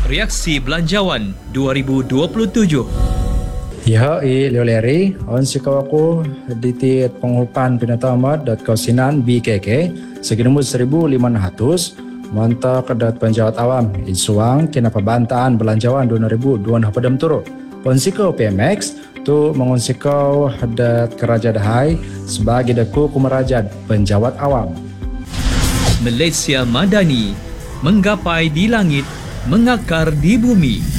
Reaksi Belanjawan 2027. Ya, Leoleri, on si kawaku di penghupan pinatamat dat kausinan BKK sekitar 1.500 manta kedat penjawat awam isuang kena perbantaan belanjawan 2002 padam turu. Ponsikau PMX tu mengonsikau hadat Keraja Dahai sebagai daku kumerajat penjawat awam. Malaysia Madani menggapai di langit, mengakar di bumi.